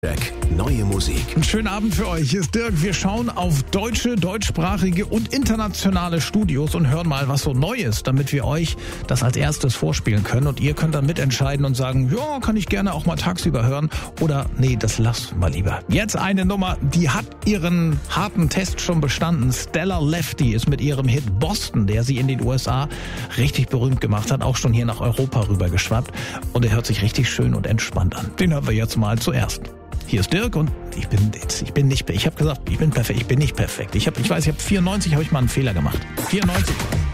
Neue Musik. Einen schönen Abend für euch. Hier ist Dirk. Wir schauen auf deutsche, deutschsprachige und internationale Studios und hören mal, was so neu ist, damit wir euch das als erstes vorspielen können. Und ihr könnt dann mitentscheiden und sagen, ja, kann ich gerne auch mal tagsüber hören. Oder nee, das lasst mal lieber. Jetzt eine Nummer, die hat ihren harten Test schon bestanden. Stellar Lefty ist mit ihrem Hit Boston, der sie in den USA richtig berühmt gemacht hat, auch schon hier nach Europa rübergeschwappt. Und er hört sich richtig schön und entspannt an. Den hören wir jetzt mal zuerst. Hier ist Dirk und ich bin nicht perfekt. Ich habe 94 habe ich mal einen Fehler gemacht. 94.